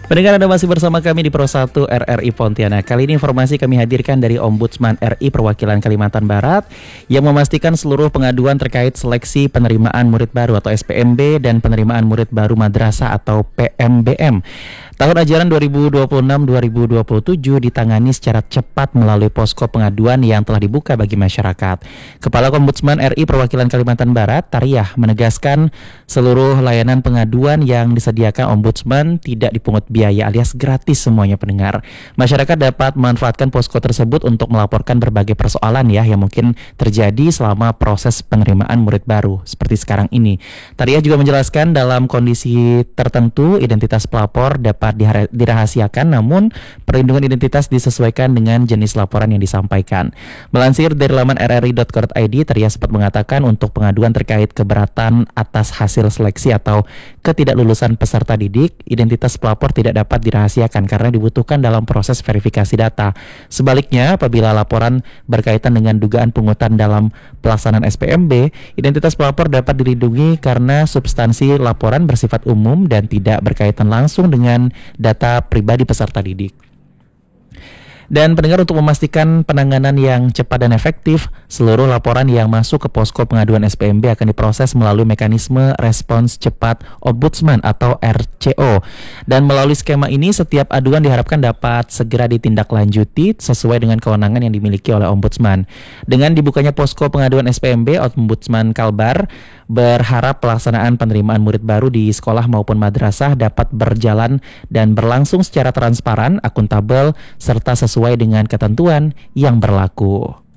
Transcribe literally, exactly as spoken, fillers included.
Pendengar, Anda masih bersama kami di Pro satu R R I Pontianak. Kali ini informasi kami hadirkan dari Ombudsman R I Perwakilan Kalimantan Barat yang memastikan seluruh pengaduan terkait seleksi penerimaan murid baru atau S P M B dan penerimaan murid baru madrasah atau P M B M tahun ajaran dua ribu dua puluh enam dua ribu dua puluh tujuh ditangani secara cepat melalui posko pengaduan yang telah dibuka bagi masyarakat. Kepala Ombudsman R I Perwakilan Kalimantan Barat, Tariah, menegaskan seluruh layanan pengaduan yang disediakan Ombudsman tidak dipungut biaya alias gratis semuanya, pendengar. Masyarakat dapat memanfaatkan posko tersebut untuk melaporkan berbagai persoalan ya yang mungkin terjadi selama proses penerimaan murid baru seperti sekarang ini. Tariah juga menjelaskan dalam kondisi tertentu identitas pelapor dapat dirahasiakan, namun perlindungan identitas disesuaikan dengan jenis laporan yang disampaikan. Melansir dari laman r r i dot co dot i d, Tariah sempat mengatakan untuk pengaduan terkait keberatan atas hasil seleksi atau ketidaklulusan peserta didik, identitas pelapor tidak dapat dirahasiakan karena dibutuhkan dalam proses verifikasi data. Sebaliknya, apabila laporan berkaitan dengan dugaan pungutan dalam pelaksanaan S P M B, identitas pelapor dapat dilindungi karena substansi laporan bersifat umum dan tidak berkaitan langsung dengan data pribadi peserta didik. Dan pendengar, untuk memastikan penanganan yang cepat dan efektif, seluruh laporan yang masuk ke posko pengaduan S P M B akan diproses melalui mekanisme respons cepat Ombudsman atau R C O. Dan melalui skema ini, setiap aduan diharapkan dapat segera ditindaklanjuti sesuai dengan kewenangan yang dimiliki oleh Ombudsman. Dengan dibukanya posko pengaduan S P M B, Ombudsman Kalbar berharap pelaksanaan penerimaan murid baru di sekolah maupun madrasah dapat berjalan dan berlangsung secara transparan, akuntabel, serta sesuai dengan ketentuan yang berlaku.